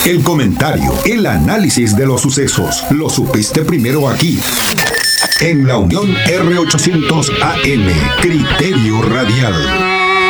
El comentario, el análisis de los sucesos, lo supiste primero aquí. En la Unión R800 AM, Criterio Radial.